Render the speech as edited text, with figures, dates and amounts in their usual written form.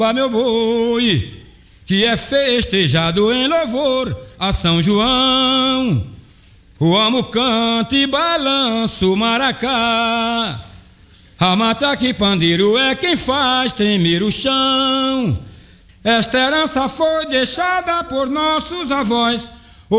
Para meu boi, que é festejado em louvor a São João. O amo canta e balança o maracá. A matraca e pandeiro é quem faz tremer o chão. Esta herança foi deixada por nossos avós